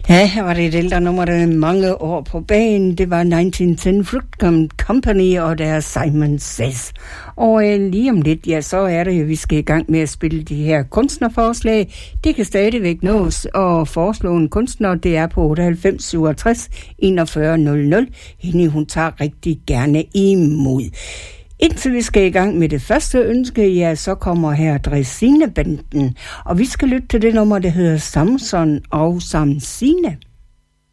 Ja, her var det et ældre nummer, der mange år på banen. Det var 1910 Fruit Company og deres Simon Says. Og lige om lidt, ja, så er det jo, vi skal i gang med at spille de her kunstnerforslag. Det kan stadigvæk nås, og foreslå en kunstner, det er på 98 67 41 00. Hende, hun tager rigtig gerne imod. Indtil vi skal i gang med det første ønske, ja, så kommer her Dræsine-banden, og vi skal lytte til det nummer, der hedder Samson og Samsine.